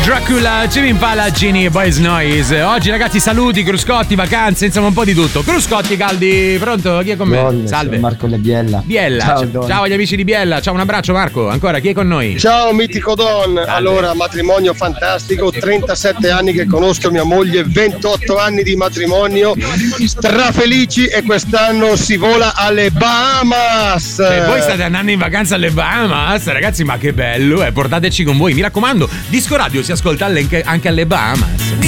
Dracula, Jimmy Impala, Genie e Boys Noise. Oggi ragazzi saluti, cruscotti, vacanze, insomma un po' di tutto. Cruscotti caldi, pronto? Chi è con me? Buongiorno, Salve. sono Marco Biella. Biella, ciao agli amici di Biella, ciao, un abbraccio Marco. Ancora, chi è con noi? Ciao mitico Don. Allora, matrimonio fantastico, 37 anni che conosco mia moglie, 28 anni di matrimonio, strafelici, e quest'anno si vola alle Bahamas. E voi state andando in vacanza alle Bahamas, ragazzi, ma che bello, portateci con voi, mi raccomando. Disco Radio si ascolta anche alle Bahamas.